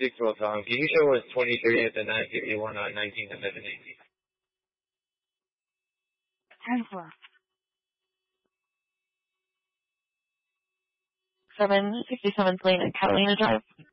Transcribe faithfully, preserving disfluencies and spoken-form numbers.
six well Tom. Can you show us twenty-three at the nine fifty-one on nineteen to seventy? ten four. seven sixty-seven Lane at Catalina Drive.